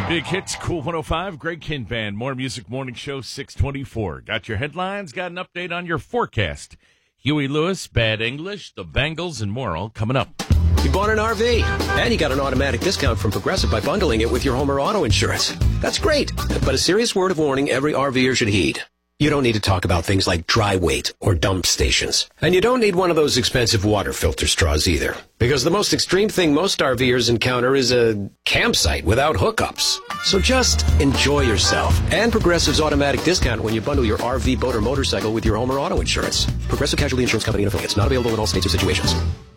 Big hits, Cool 105, Greg Kinn Band, More Music Morning Show 624. Got your headlines, got an update on your forecast. Huey Lewis, Bad English, the Bangles, and more all coming up. You bought an RV, and you got an automatic discount from Progressive by bundling it with your home or auto insurance. That's great, but a serious word of warning every RVer should heed. You don't need to talk about things like dry weight or dump stations. And you don't need one of those expensive water filter straws either. Because the most extreme thing most RVers encounter is a campsite without hookups. So just enjoy yourself. And Progressive's automatic discount when you bundle your RV, boat, or motorcycle with your home or auto insurance. Progressive Casualty Insurance Company and affiliates. Not available in all states or situations.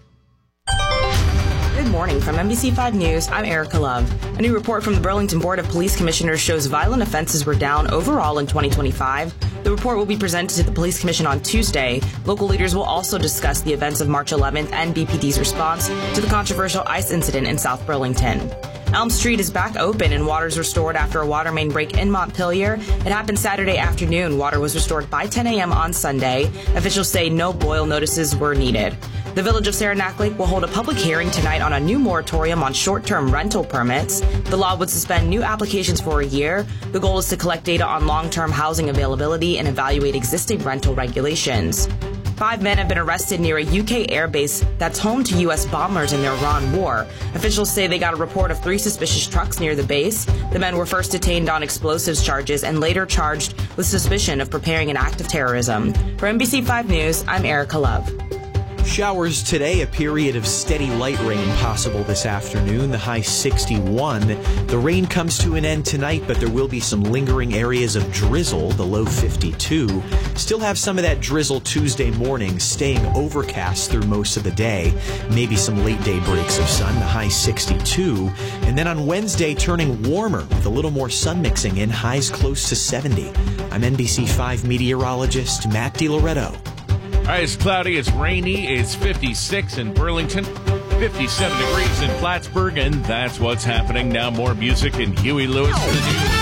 Good morning. From NBC5 News, I'm Erica Love. A new report from the Burlington Board of Police Commissioners shows violent offenses were down overall in 2025. The report will be presented to the Police Commission on Tuesday. Local leaders will also discuss the events of March 11th and BPD's response to the controversial ICE incident in South Burlington. Elm Street is back open and water is restored after a water main break in Montpelier. It happened Saturday afternoon. Water was restored by 10 a.m. on Sunday. Officials say no boil notices were needed. The Village of Saranac Lake will hold a public hearing tonight on a new moratorium on short-term rental permits. The law would suspend new applications for a year. The goal is to collect data on long-term housing availability and evaluate existing rental regulations. 5 men have been arrested near a UK airbase that's home to U.S. bombers in the Iran war. Officials say they got a report of 3 suspicious trucks near the base. The men were first detained on explosives charges and later charged with suspicion of preparing an act of terrorism. For NBC5 News, I'm Erica Love. Showers today, a period of steady light rain possible this afternoon, the high 61. The rain comes to an end tonight, but there will be some lingering areas of drizzle, the low 52. Still have some of that drizzle Tuesday morning, staying overcast through most of the day. Maybe some late day breaks of sun, the high 62. And then on Wednesday, turning warmer with a little more sun mixing in, highs close to 70. I'm NBC5 meteorologist Matt DiLoretto. All right, it's cloudy, it's rainy, it's 56 in Burlington, 57 degrees in Plattsburgh, and that's what's happening now. More music and Huey Lewis for the news.